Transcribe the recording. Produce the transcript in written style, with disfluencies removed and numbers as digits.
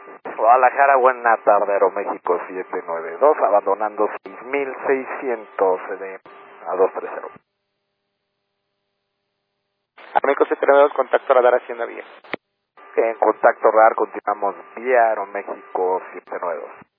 Guadalajara, buena tarde, Aeroméxico 792, abandonando 6600 a 230. Aeroméxico 792, contacto radar haciendo vía. En contacto radar continuamos vía Aeroméxico 792.